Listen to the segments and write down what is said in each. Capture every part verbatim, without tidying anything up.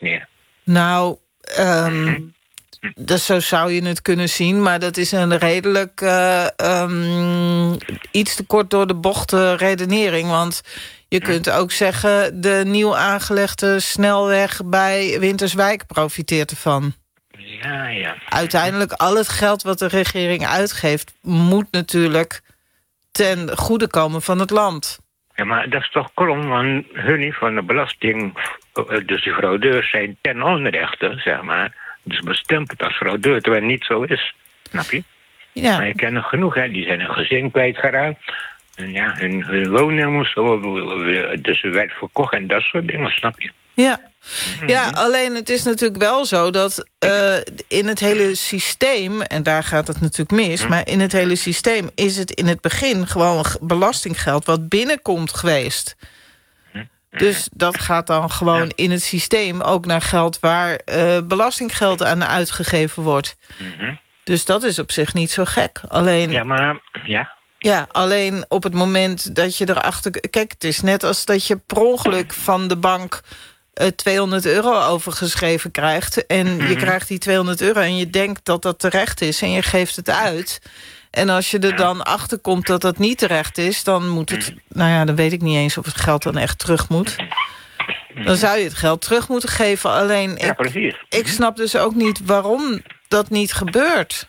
meer? Nou, um, dus zo zou je het kunnen zien. Maar dat is een redelijk uh, um, iets te kort door de bocht redenering. Want je kunt ook zeggen, de nieuw aangelegde snelweg bij Winterswijk profiteert ervan. Ja, ja. Uiteindelijk, al het geld wat de regering uitgeeft, moet natuurlijk ten goede komen van het land. Ja, maar dat is toch krom, want hun van de belasting, dus de fraudeurs zijn ten onrechte, zeg maar. Dus bestempeld als fraudeur, terwijl het niet zo is. Snap je? Ja. Maar je kent er genoeg, hè. Die zijn een gezin kwijtgeraakt. En ja, hun, hun woning moest, dus er werd verkocht en dat soort dingen, snap je? Ja. Ja, alleen het is natuurlijk wel zo dat uh, in het hele systeem, en daar gaat het natuurlijk mis, hm. maar in het hele systeem is het in het begin gewoon belastinggeld wat binnenkomt geweest. Hm. Dus dat gaat dan gewoon ja. in het systeem ook naar geld waar uh, belastinggeld aan uitgegeven wordt. Hm. Dus dat is op zich niet zo gek. Alleen, ja, maar ja. Ja, alleen op het moment dat je erachter... Kijk, het is net als dat je per ongeluk van de bank uh, tweehonderd euro overgeschreven krijgt. En mm-hmm. je krijgt die tweehonderd euro en je denkt dat dat terecht is. En je geeft het uit. En als je er dan achter komt dat dat niet terecht is, dan moet het... Nou ja, dan weet ik niet eens of het geld dan echt terug moet. Dan zou je het geld terug moeten geven. Alleen, ja, ik, precies. ik snap dus ook niet waarom dat niet gebeurt.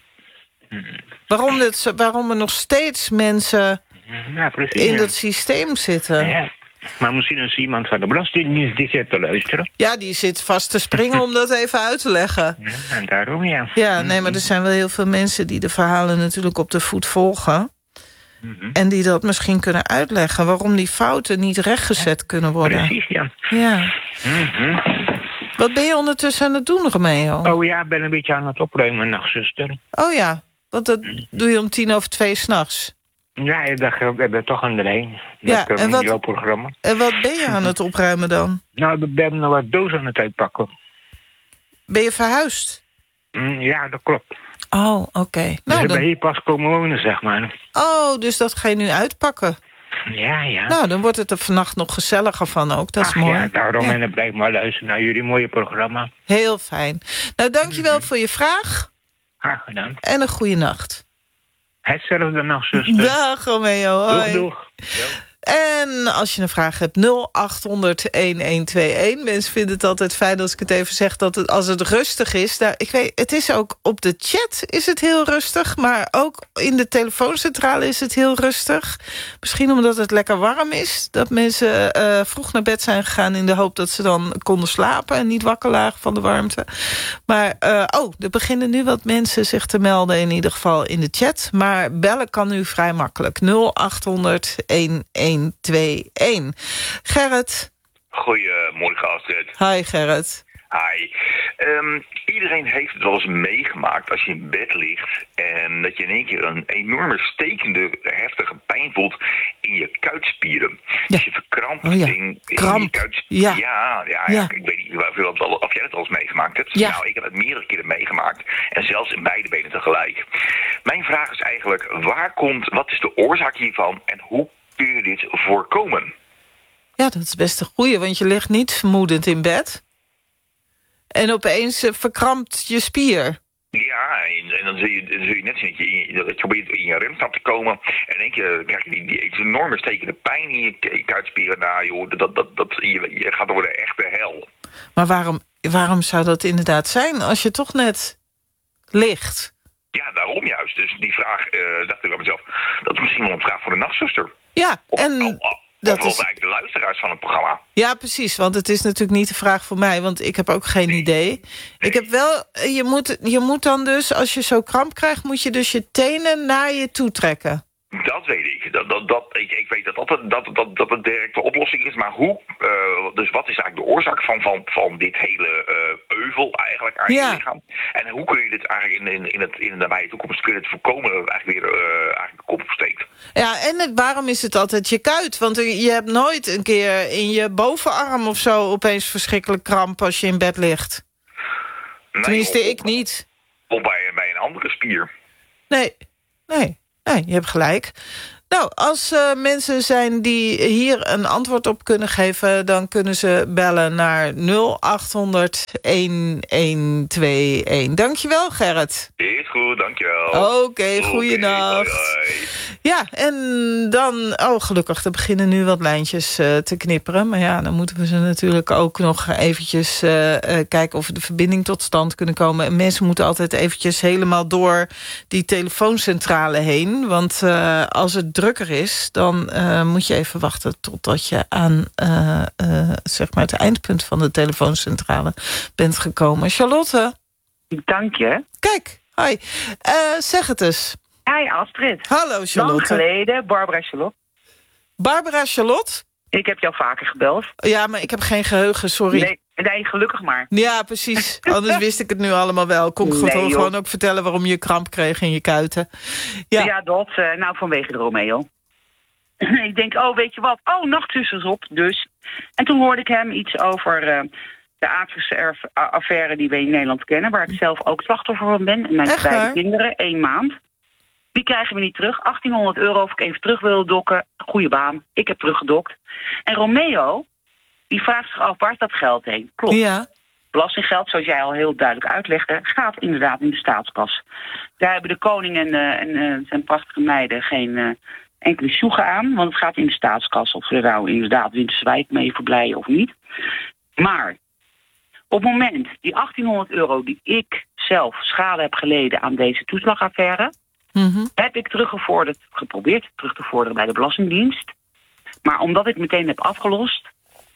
Waarom, dit, waarom er nog steeds mensen ja, precies, in ja. dat systeem zitten. Ja. Maar misschien is iemand van de Belastingdienst die zit te luisteren. Ja, die zit vast te springen om dat even uit te leggen. Ja, en daarom, ja. Ja, nee, maar er zijn wel heel veel mensen die de verhalen natuurlijk op de voet volgen. Mm-hmm. En die dat misschien kunnen uitleggen waarom die fouten niet rechtgezet kunnen worden. Precies, ja. Ja. Mm-hmm. Wat ben je ondertussen aan het doen, Romeo? Oh ja, ik ben een beetje aan het opruimen, nachtzuster. Oh ja, want dat doe je om tien over twee 's nachts. Ja, ik dacht, ik ben toch aan de lijn. Ja, met en wat, jouw programma. En wat ben je aan het opruimen dan? Nou, ik ben nog wat dozen aan het uitpakken. Ben je verhuisd? Mm, ja, dat klopt. Oh, oké. Okay. Dus nou, ik dan... ben hier pas komen wonen, zeg maar. Oh, dus dat ga je nu uitpakken? Ja, ja. Nou, dan wordt het er vannacht nog gezelliger van ook. Dat is Ach, mooi. Ja, daarom ja. en dan blijf maar luisteren naar jullie mooie programma. Heel fijn. Nou, dankjewel mm-hmm. voor je vraag. Graag gedaan. En een goede nacht. Hetzelfde nachtzuster. Dag, Romeo. Hoi. Doeg, doeg. En als je een vraag hebt, nul acht honderd een een twee een. Mensen vinden het altijd fijn als ik het even zeg dat het, als het rustig is. Nou, ik weet, het is ook op de chat is het heel rustig, maar ook in de telefooncentrale is het heel rustig. Misschien omdat het lekker warm is. Dat mensen uh, vroeg naar bed zijn gegaan in de hoop dat ze dan konden slapen en niet wakker lagen van de warmte. Maar, uh, oh, er beginnen nu wat mensen zich te melden in ieder geval in de chat. Maar bellen kan nu vrij makkelijk. nul acht honderd een een twee een. Gerrit. Goedemorgen, Astrid. Hi, Gerrit. Hi. Um, iedereen heeft het wel eens meegemaakt als je in bed ligt en dat je in één keer een enorme stekende, heftige pijn voelt in je kuitspieren. Ja. Dus je verkrampt oh, ja. in, in Kramp. je kuitspieren. Ja. Ja, ja, ja, ja. Ik weet niet of, dat wel, of jij dat wel eens meegemaakt hebt. Ja. Nou, ik heb het meerdere keren meegemaakt en zelfs in beide benen tegelijk. Mijn vraag is eigenlijk, waar komt, wat is de oorzaak hiervan en hoe kun je dit voorkomen? Ja, dat is best een goeie, want je ligt niet vermoedend in bed. En opeens uh, verkrampt je spier. Ja, en, en dan, zul je, dan zul je net zien dat je, in, dat je probeert in je remstand te komen. En in één keer krijg je die, die enorme stekende pijn in je, je kuitspieren. Nou joh, dat, dat, dat, je, je gaat door de echte hel. Maar waarom, waarom zou dat inderdaad zijn als je toch net ligt? Ja, daarom juist. Dus die vraag, uh, dacht ik bij mezelf, dat is misschien wel een vraag voor de nachtzuster. Ja, of, en... Of, of, dat of is... eigenlijk de luisteraars van het programma. Ja, precies, want het is natuurlijk niet de vraag voor mij, want ik heb ook geen nee. idee. Nee. Ik heb wel, je moet, je moet dan dus, als je zo kramp krijgt, moet je dus je tenen naar je toe trekken. Dat weet ik. Dat, dat, dat, ik, ik weet dat dat, dat, dat, dat een directe oplossing is. Maar hoe? Uh, dus wat is eigenlijk de oorzaak van, van, van dit hele uh, euvel eigenlijk aan ja. je lichaam? En hoe kun je dit eigenlijk in, in, in, het, in de nabije toekomst kun je het voorkomen dat het eigenlijk weer uh, eigenlijk de kop opsteekt? Ja, en het, waarom is het altijd je kuit? Want je hebt nooit een keer in je bovenarm of zo opeens verschrikkelijk kramp als je in bed ligt. Nee, Tenminste, of, ik niet. Of bij, bij een andere spier. Nee, nee. Nee, je hebt gelijk. Nou, als uh, mensen zijn die hier een antwoord op kunnen geven... dan kunnen ze bellen naar nul acht honderd een een twee een. Dankjewel, Gerrit. Is goed, dankjewel. Oké, okay, goeienacht. Okay, ja, en dan... Oh, gelukkig, er beginnen nu wat lijntjes uh, te knipperen. Maar ja, dan moeten we ze natuurlijk ook nog eventjes uh, uh, kijken... of we de verbinding tot stand kunnen komen. En mensen moeten altijd eventjes helemaal door die telefooncentrale heen. Want uh, als het drukker is, dan uh, moet je even wachten... totdat je aan uh, uh, zeg maar het eindpunt van de telefooncentrale bent gekomen. Charlotte? Dank je. Kijk, hoi. Uh, zeg het eens. Hi Astrid. Hallo Charlotte. Lang geleden, Barbara Charlotte. Barbara Charlotte? Ik heb jou vaker gebeld. Ja, maar ik heb geen geheugen, sorry. Nee, nee gelukkig maar. Ja, precies. Anders wist ik het nu allemaal wel. Kon ik nee, gewoon ook vertellen waarom je kramp kreeg in je kuiten. Ja, ja dat. Uh, nou, vanwege de Romeo. Ik denk, oh, weet je wat? Oh, Nachtzuster is op, dus. En toen hoorde ik hem iets over uh, de aardverse-affaire die we in Nederland kennen... waar ik zelf ook slachtoffer van ben. En mijn Echt, beide hè? kinderen, één maand. Die krijgen we niet terug. achttienhonderd euro of ik even terug wil dokken. Goeie baan. Ik heb teruggedokt. En Romeo, die vraagt zich af, waar is dat geld heen? Klopt. Ja. Belastinggeld, zoals jij al heel duidelijk uitlegde, gaat inderdaad in de staatskas. Daar hebben de koning en, uh, en uh, zijn prachtige meiden geen uh, enkele sjoegen aan, want het gaat in de staatskas. Of er nou inderdaad Winterswijk mee verblijden of niet. Maar op het moment, die achttienhonderd euro die ik zelf schade heb geleden aan deze toeslagaffaire, Mm-hmm. heb ik teruggevorderd, geprobeerd terug te vorderen bij de Belastingdienst. Maar omdat ik meteen heb afgelost,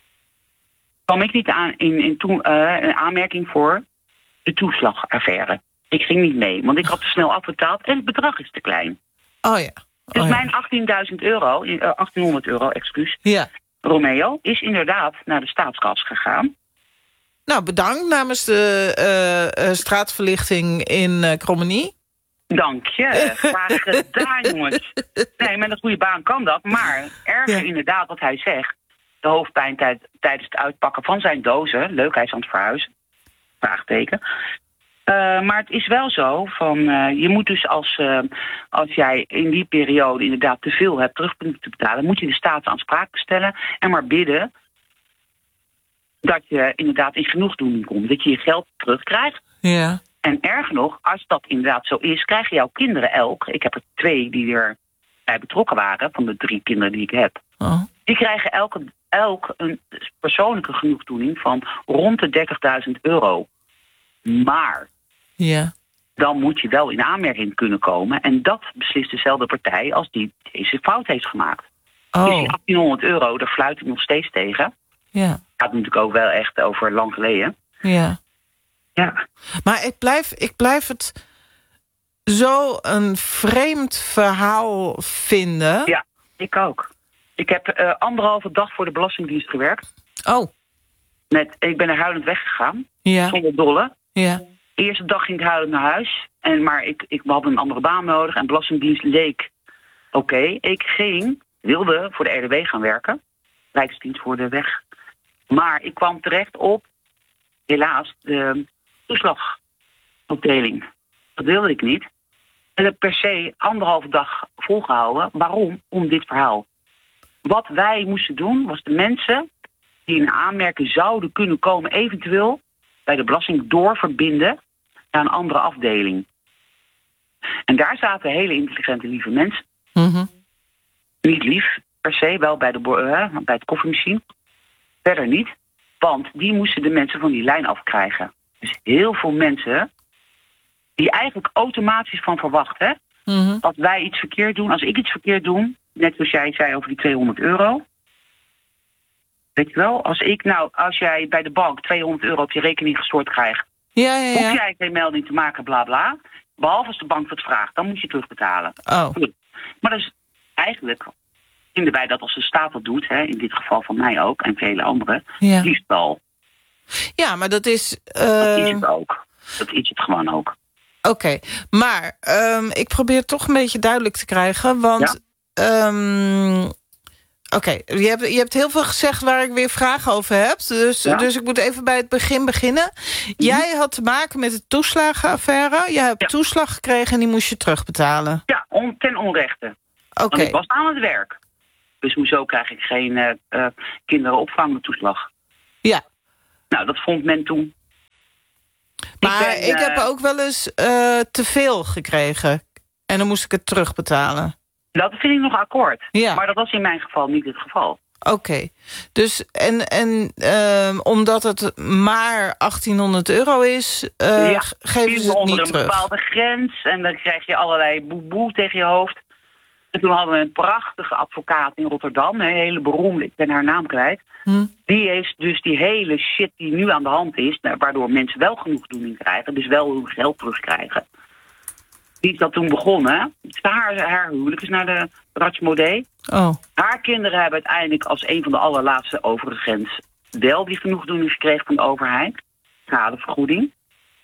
kwam ik niet aan, in, in toe, uh, een aanmerking voor de toeslagaffaire. Ik ging niet mee, want ik had te snel afbetaald en het bedrag is te klein. Oh ja. Oh, dus ja. mijn achttienduizend euro, uh, achttienhonderd euro, excuus, ja. Romeo, is inderdaad naar de staatskas gegaan. Nou, bedankt namens de uh, uh, straatverlichting in uh, Krommenie. Dank je. Graag gedaan, jongens. Nee, met een goede baan kan dat. Maar erger ja. inderdaad wat hij zegt. De hoofdpijn tijd, tijdens het uitpakken van zijn dozen. Leuk, hij is aan het verhuizen. Vraagteken. Uh, maar het is wel zo, van, uh, je moet dus als, uh, als jij in die periode inderdaad te veel hebt terug te betalen, moet je de staatsaanspraak stellen en maar bidden dat je inderdaad in genoegdoening komt. Dat je je geld terugkrijgt. Ja. En erg nog, als dat inderdaad zo is, krijgen jouw kinderen elk, ik heb er twee die er bij betrokken waren, van de drie kinderen die ik heb, oh. die krijgen elk, elk een persoonlijke genoegdoening van rond de dertigduizend euro. Maar ja. dan moet je wel in aanmerking kunnen komen. En dat beslist dezelfde partij als die deze fout heeft gemaakt. Oh. Dus die achttienhonderd euro, daar fluit ik nog steeds tegen. Ja. Het gaat natuurlijk ook wel echt over lang geleden. Ja. Ja. Maar ik blijf, ik blijf het zo een vreemd verhaal vinden. Ja, ik ook. Ik heb uh, anderhalve dag voor de Belastingdienst gewerkt. Oh. Met, ik ben er huilend weggegaan. Ja. Zonder dolle. Ja. De eerste dag ging ik huilend naar huis. En, maar ik, ik had een andere baan nodig. En Belastingdienst leek oké. Okay. Ik ging, wilde voor de R D W gaan werken. Rijksdienst voor de weg. Maar ik kwam terecht op, helaas, de toeslagafdeling. Dat wilde ik niet. En heb per se anderhalve dag volgehouden. Waarom? Om dit verhaal. Wat wij moesten doen, was de mensen die in aanmerking zouden kunnen komen, eventueel bij de belasting doorverbinden naar een andere afdeling. En daar zaten hele intelligente, lieve mensen. Mm-hmm. Niet lief, per se, wel bij, de, uh, bij het koffiemachine. Verder niet, want die moesten de mensen van die lijn afkrijgen. Dus heel veel mensen die eigenlijk automatisch van verwachten. Mm-hmm. Als wij iets verkeerd doen, als ik iets verkeerd doe, net zoals jij zei over die tweehonderd euro. Weet je wel, als ik nou, als jij bij de bank tweehonderd euro op je rekening gestort krijgt, ja, ja, ja. hoef jij geen melding te maken, bla bla. Behalve als de bank dat vraagt, dan moet je terugbetalen. Oh. Goed. Maar dus eigenlijk vinden wij dat als de staat dat doet, hè, in dit geval van mij ook en vele anderen, Ja. liefst wel. Ja, maar dat is... Uh... Dat is het ook. Dat is het gewoon ook. Oké, okay. maar um, ik probeer het toch een beetje duidelijk te krijgen, want... Ja. Um, Oké, okay. je, hebt, je hebt heel veel gezegd waar ik weer vragen over heb. Dus, ja. dus ik moet even bij het begin beginnen. Mm-hmm. Jij had te maken met de toeslagenaffaire. Je hebt ja. toeslag gekregen en die moest je terugbetalen. Ja, on, ten onrechte. Oké. Want ik was aan het werk. Dus hoezo krijg ik geen uh, uh, kinderopvangtoeslag? Ja. Nou, dat vond men toen. Maar ik, ben, ik uh, heb ook wel eens uh, te veel gekregen. En dan moest ik het terugbetalen. Dat vind ik nog akkoord. Ja. Maar dat was in mijn geval niet het geval. Oké. Okay. Dus, en, en uh, omdat het maar achttienhonderd euro is, uh, ja, geven ze het onder niet een terug. bepaalde grens. En dan krijg je allerlei boe-boe tegen je hoofd. En toen hadden we een prachtige advocaat in Rotterdam. Een hele beroemde, ik ben haar naam kwijt. Hm. Die heeft dus die hele shit die nu aan de hand is, waardoor mensen wel genoegdoening krijgen, dus wel hun geld terugkrijgen. Die is dat toen begonnen. Haar, haar huwelijk is naar de Ratschmodee. Oh. Haar kinderen hebben uiteindelijk als een van de allerlaatste overigens wel die genoegdoening gekregen van de overheid. Schadevergoeding.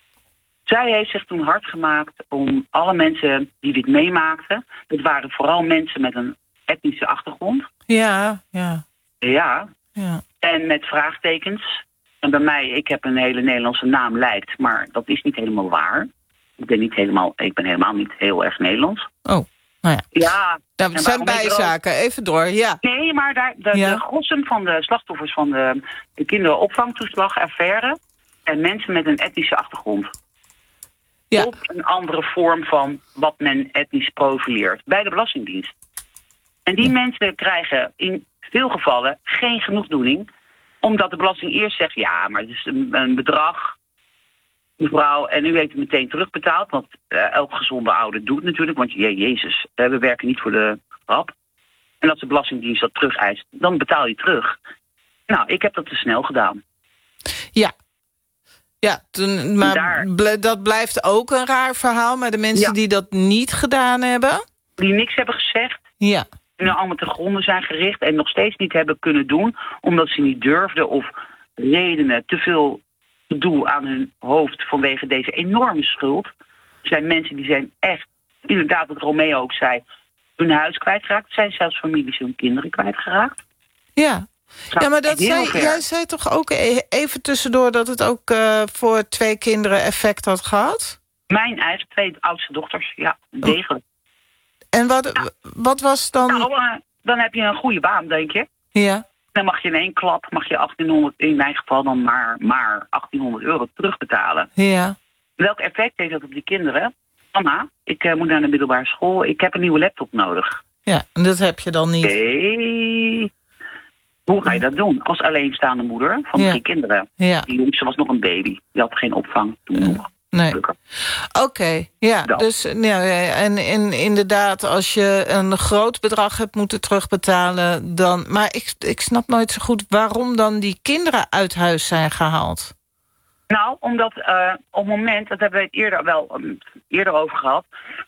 Zij heeft zich toen hard gemaakt om alle mensen die dit meemaakten, dat waren vooral mensen met een etnische achtergrond. Ja, ja. Ja. Ja. En met vraagtekens. En bij mij, ik heb een hele Nederlandse naam lijkt, maar dat is niet helemaal waar. Ik ben niet helemaal, ik ben helemaal niet heel erg Nederlands. Oh, nou ja. Ja. Nou, het zijn bijzaken, ook... even door, ja. Nee, maar daar, de, ja. de grossen van de slachtoffers van de, de kinderopvangtoeslagaffaire en mensen met een etnische achtergrond. Ja. Of een andere vorm van wat men etnisch profileert bij de Belastingdienst. En die ja. mensen krijgen in veel gevallen geen genoegdoening, omdat de belasting eerst zegt, ja, maar het is een, een bedrag, mevrouw, en u heeft het meteen terugbetaald, want uh, elk gezonde ouder doet het natuurlijk, want je, jezus, uh, we werken niet voor de grap. En als de Belastingdienst dat terug eist, dan betaal je terug. Nou, ik heb dat te snel gedaan. Ja. Ja, toen, maar Daar, bl- dat blijft ook een raar verhaal, maar de mensen ja. die dat niet gedaan hebben, die niks hebben gezegd, ja. nu allemaal te gronden zijn gericht en nog steeds niet hebben kunnen doen, omdat ze niet durfden of redenen te veel gedoe aan hun hoofd vanwege deze enorme schuld. Er zijn mensen die zijn echt, inderdaad wat Romeo ook zei, hun huis kwijtgeraakt. Er zijn zelfs families hun kinderen kwijtgeraakt. Ja, ja maar dat zei, jij zei toch ook even tussendoor dat het ook uh, voor twee kinderen effect had gehad? Mijn eigen twee oudste dochters, ja, degelijk. En wat, ja. wat was dan... Nou, uh, dan heb je een goede baan, denk je. Ja. Dan mag je in één klap, mag je achttienhonderd, in mijn geval dan maar, maar achttienhonderd euro terugbetalen. Ja. Welk effect heeft dat op die kinderen? Mama, ik uh, moet naar de middelbare school, ik heb een nieuwe laptop nodig. Ja, en dat heb je dan niet. Nee. Hoe ga je dat doen? Als alleenstaande moeder van ja. drie kinderen. Ja. Die jongste was nog een baby. Die had geen opvang toen ja. nog. Nee. Oké, okay, ja. Dat. Dus ja, en, en inderdaad, als je een groot bedrag hebt moeten terugbetalen, dan. Maar ik, ik snap nooit zo goed waarom dan die kinderen uit huis zijn gehaald. Nou, omdat uh, op het moment, dat hebben we het eerder wel um, eerder over gehad.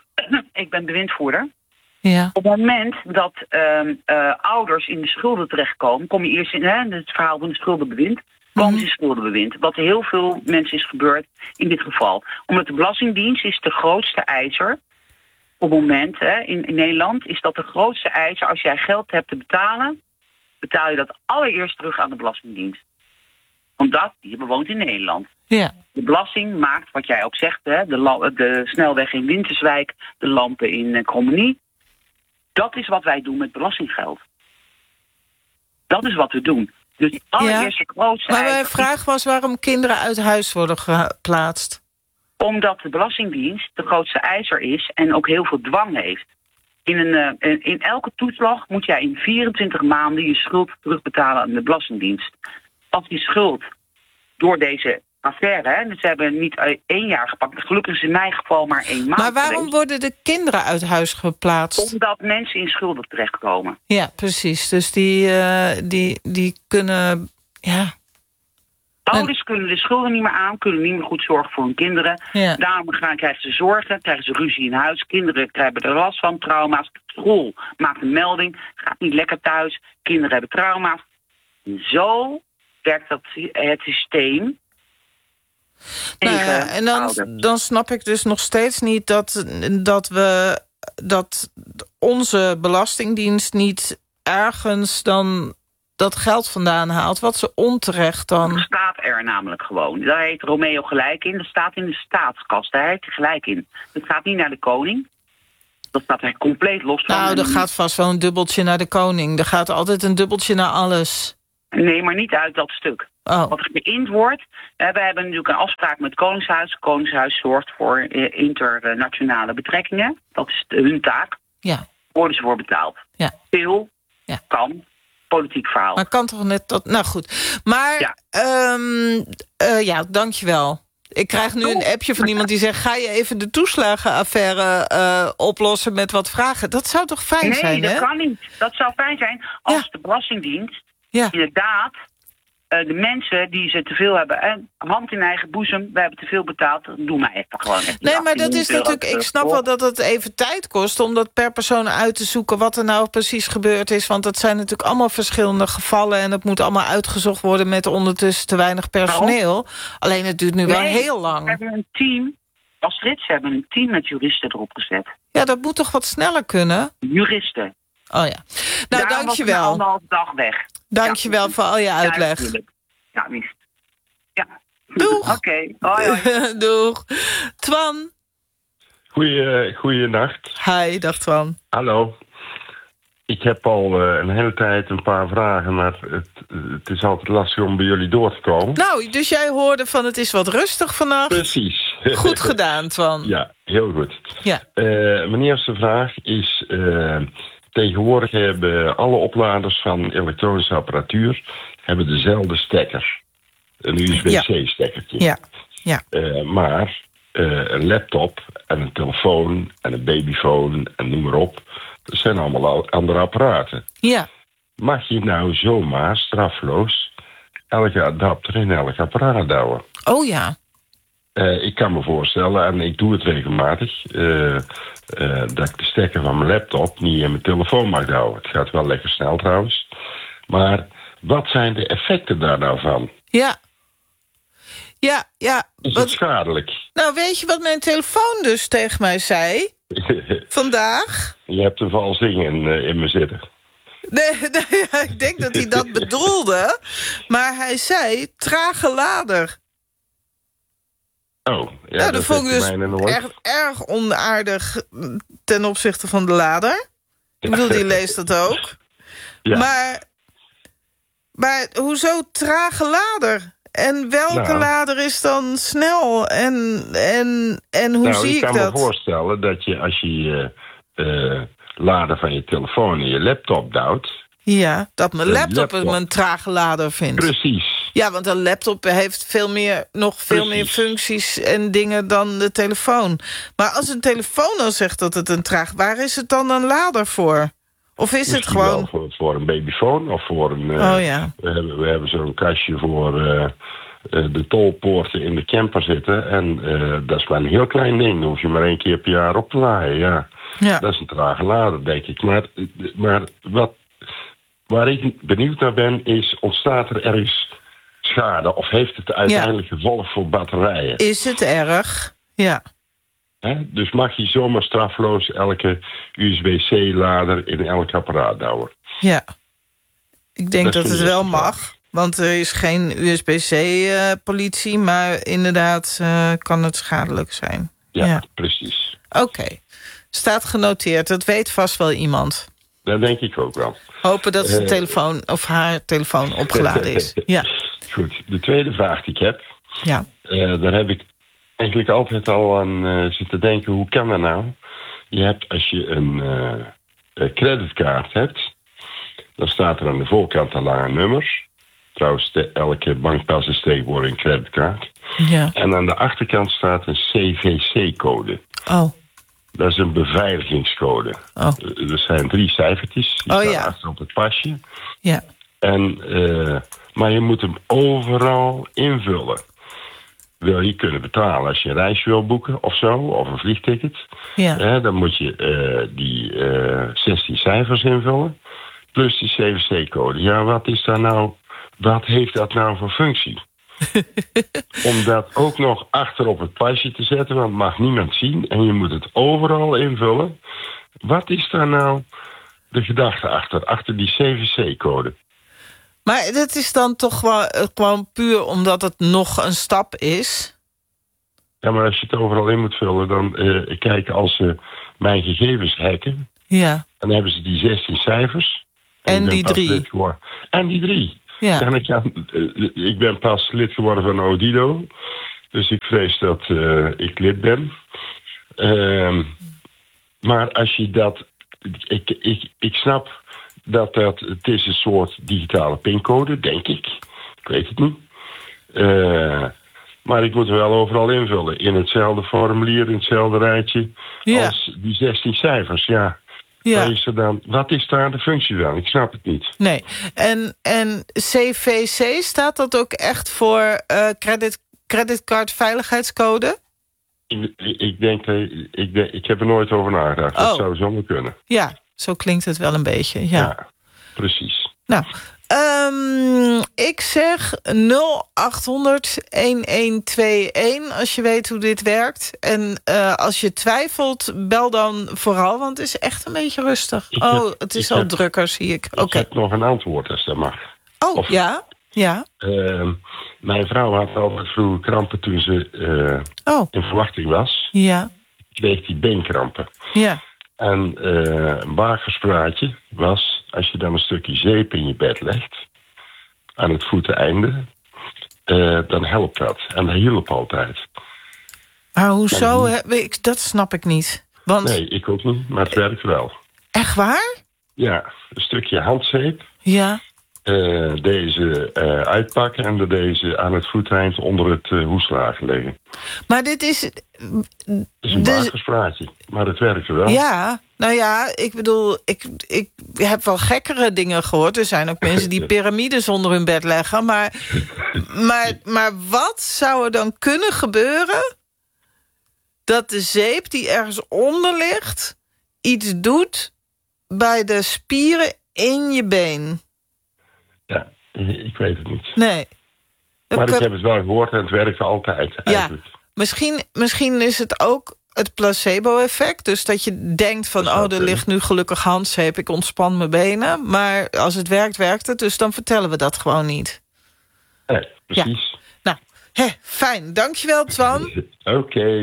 Ik ben bewindvoerder. Ja. Op het moment dat uh, uh, ouders in de schulden terechtkomen, kom je eerst in hè, het verhaal van de schuldenbewind. Komen ze in schuldenbewind. Wat heel veel mensen is gebeurd in dit geval. Omdat de Belastingdienst is de grootste eiser. Op het moment hè, in, in Nederland is dat de grootste eiser. Als jij geld hebt te betalen, betaal je dat allereerst terug aan de Belastingdienst. Omdat je bewoont in Nederland. Ja. De belasting maakt, wat jij ook zegt, hè, de, la- de snelweg in Winterswijk, de lampen in uh, Krommenie. Dat is wat wij doen met belastinggeld. Dat is wat we doen. Dus die allereerste ja. grootste... Maar mijn vraag was waarom kinderen uit huis worden geplaatst. Omdat de Belastingdienst de grootste eiser is en ook heel veel dwang heeft. In, een, uh, in elke toeslag moet jij in vierentwintig maanden je schuld terugbetalen aan de Belastingdienst. Als die schuld door deze affaire, hè, dus ze hebben niet uh, één jaar gepakt. Gelukkig is in mijn geval maar één maand. Maar waarom geweest. worden de kinderen uit huis geplaatst? Omdat mensen in schulden terechtkomen. Ja, precies. Dus die, uh, die, die kunnen... Ja. Ouders en... kunnen de schulden niet meer aan, kunnen niet meer goed zorgen voor hun kinderen. Ja. Daarom gaan, krijgen ze zorgen, krijgen ze ruzie in huis. Kinderen krijgen er last van, trauma's. School maakt een melding, gaat niet lekker thuis. Kinderen hebben trauma's. Zo werkt dat, het systeem. Nou ja, en dan, dan snap ik dus nog steeds niet dat, dat we dat onze Belastingdienst niet ergens dan dat geld vandaan haalt, wat ze onterecht dan... Dat staat er namelijk gewoon. Daar heeft Romeo gelijk in. Dat staat in de staatskas. Daar heeft hij gelijk in. Dat gaat niet naar de koning. Dat staat er compleet los van. Nou, er gaat vast wel een dubbeltje naar de koning. Er gaat altijd een dubbeltje naar alles. Nee, maar niet uit dat stuk. Oh. Wat er geïnd wordt... Uh, wij hebben natuurlijk een afspraak met het Koningshuis. Het Koningshuis zorgt voor uh, internationale betrekkingen. Dat is de, hun taak. Ja. Worden ze voor betaald. Ja. Veel ja. kan. Politiek verhaal. Maar kan toch net dat... Nou goed. Maar, ja, um, uh, ja dankjewel. Ik krijg nu een appje van iemand die zegt... ga je even de toeslagenaffaire uh, oplossen met wat vragen? Dat zou toch fijn nee, zijn, hè? Nee, dat kan niet. Dat zou fijn zijn als ja. de Belastingdienst... Ja. inderdaad... Uh, de mensen die ze te veel hebben, en hand in eigen boezem, we hebben te veel betaald, doe mij even gewoon. Even nee, maar dat is natuurlijk, ik snap wel dat het even tijd kost om dat per persoon uit te zoeken wat er nou precies gebeurd is, want dat zijn natuurlijk allemaal verschillende gevallen en het moet allemaal uitgezocht worden met ondertussen te weinig personeel. Waarom? Alleen het duurt nu nee, wel heel lang. We hebben een team, Astrid, ze hebben een team met juristen erop gezet. Ja, dat moet toch wat sneller kunnen? Juristen. Oh ja. Nou, Daar dankjewel. was een anderhalf dag weg. Dankjewel ja. voor al je uitleg. Ja, ja lief. Ja. Doeg. Oké, okay. hoi, hoi. Doeg. Twan. Goeie, goeienacht. Hi, dag Twan. Hallo. Ik heb al uh, een hele tijd een paar vragen, maar het, het is altijd lastig om bij jullie door te komen. Nou, dus jij hoorde van het is wat rustig vannacht. Precies. Goed gedaan, Twan. Ja, heel goed. Ja. Uh, mijn eerste vraag is... Uh, tegenwoordig hebben alle opladers van elektronische apparatuur hebben dezelfde stekker. Een U S B C-stekkertje. Ja. Ja. Uh, maar uh, een laptop en een telefoon en een babyfoon en noem maar op... dat zijn allemaal andere apparaten. Ja. Mag je nou zomaar strafloos elke adapter in elk apparaat douwen? Oh ja. Uh, ik kan me voorstellen, en ik doe het regelmatig... Uh, uh, dat ik de stekker van mijn laptop niet in mijn telefoon mag houden. Het gaat wel lekker snel trouwens. Maar wat zijn de effecten daar nou van? Ja. Ja, ja. Is wat... het schadelijk? Nou, weet je wat mijn telefoon dus tegen mij zei? Vandaag? Je hebt een valsing in, uh, in me zitten. Nee, nee, ik denk dat hij dat bedoelde. Maar hij zei, trage lader. Oh, ja, nou, dat, dat vond ik dus erg, erg onaardig ten opzichte van de lader. Ik bedoel, die leest dat ook. Ja. Maar, maar hoezo trage lader? En welke nou, lader is dan snel? En, en, en hoe nou, zie ik dat? Ik kan me voorstellen dat je als je je uh, lader van je telefoon in je laptop duwt... Ja, dat mijn laptop, laptop een trage lader vindt. Precies. Ja, want een laptop heeft veel meer, nog veel Precies. meer functies en dingen dan de telefoon. Maar als een telefoon al zegt dat het een traag... waar is het dan een lader voor? Of is Misschien het gewoon... wel voor, voor een babyfoon of voor een... Uh, oh ja. We hebben, we hebben zo'n kastje voor uh, uh, de tolpoorten in de camper zitten. En uh, dat is maar een heel klein ding. Dan hoef je maar één keer per jaar op te laaien, ja. ja. Dat is een trage lader, denk ik. Maar, maar wat, waar ik benieuwd naar ben, is... ontstaat er ergens schade? Of heeft het uiteindelijk ja. gevolg voor batterijen? Is het erg? Ja. He? Dus mag je zomaar strafloos elke U S B C-lader in elk apparaat douwen? Ja. Ik denk dat, dat het wel mag. Want er is geen U S B C-politie, uh, maar inderdaad uh, kan het schadelijk zijn. Ja, ja. precies. Oké. Okay. Staat genoteerd. Dat weet vast wel iemand. Dat denk ik ook wel. Hopen dat zijn uh, telefoon of haar telefoon opgeladen is. Ja. Goed. De tweede vraag die ik heb. Ja. Uh, daar heb ik eigenlijk altijd al aan uh, zitten denken. Hoe kan dat nou? Je hebt als je een uh, creditkaart hebt. Dan staat er aan de voorkant een lange nummers. Trouwens, de, elke bankpas is tegenwoordig een creditkaart. Ja. En aan de achterkant staat een C V C-code. Oh. Dat is een beveiligingscode. Oh. Er zijn drie cijfertjes. Die oh, staan ja. achter op het pasje. Ja. En, uh, maar je moet hem overal invullen. Wil je kunnen betalen als je een reisje wil boeken of zo, of een vliegticket. Ja. Eh, dan moet je uh, die uh, zestien cijfers invullen. Plus die C V C-code. Ja, wat is daar nou, wat heeft dat nou voor functie? Om dat ook nog achter op het pasje te zetten, want mag niemand zien. En je moet het overal invullen. Wat is daar nou de gedachte achter, achter die C V C-code? Maar dat is dan toch gewoon, gewoon puur omdat het nog een stap is? Ja, maar als je het overal in moet vullen, dan uh, kijk, als ze mijn gegevens hacken. Ja. Dan hebben ze die zestien cijfers. En die drie. En die drie. Ja. En ik, kan, uh, ik ben pas lid geworden van Odido. Dus ik vrees dat uh, ik lid ben. Uh, maar als je dat... Ik, ik, ik snap dat dat... Het is een soort digitale pincode, denk ik. Ik weet het niet. Uh, maar ik moet er wel overal invullen. In hetzelfde formulier, in hetzelfde rijtje. Ja. Als die zestien cijfers, ja. Ja. Wat is er dan, wat is daar de functie dan? Ik snap het niet. Nee. En, en C V C, staat dat ook echt voor uh, credit, creditcard veiligheidscode? Ik, ik denk, ik, denk, ik heb er nooit over nagedacht. Oh. Dat zou zomaar kunnen. Ja, zo klinkt het wel een beetje. Ja, ja precies. Nou, um, ik zeg nul acht honderd een een twee een als je weet hoe dit werkt. En uh, als je twijfelt, bel dan vooral, want het is echt een beetje rustig. Ik oh, heb, het is al heb, drukker, zie ik. Ik okay. heb nog een antwoord, als dat mag. Oh, of, ja? Ja. Uh, mijn vrouw had altijd vroeger krampen toen ze uh, oh. in verwachting was. Ja. Kreeg die beenkrampen. Ja. En uh, een bakerspraatje was, als je dan een stukje zeep in je bed legt, aan het voeteneinde, uh, dan helpt dat. En dat hielp altijd. Maar hoezo? En, he, ik, dat snap ik niet. Want... Nee, ik ook niet, maar het werkt wel. Echt waar? Ja, een stukje handzeep. Ja. Uh, deze uh, uitpakken en deze aan het voeteind onder het uh, hoeslagen leggen. Maar dit is... Het is een dus... bakerspraatje, maar het werkt wel. Ja, nou ja, ik bedoel, ik, ik heb wel gekkere dingen gehoord. Er zijn ook mensen die piramides onder hun bed leggen. Maar, maar, maar wat zou er dan kunnen gebeuren dat de zeep die ergens onder ligt iets doet bij de spieren in je been? Ja, ik weet het niet. Nee. Maar ik heb het wel gehoord en het werkt altijd eigenlijk. Ja, misschien, misschien is het ook het placebo-effect. Dus dat je denkt van, oh, er ligt nu gelukkig handzeep, ik ontspan mijn benen. Maar als het werkt, werkt het. Dus dan vertellen we dat gewoon niet. Nee, precies. Ja. Nou, hè, fijn. Dankjewel, Twan. Oké. Okay.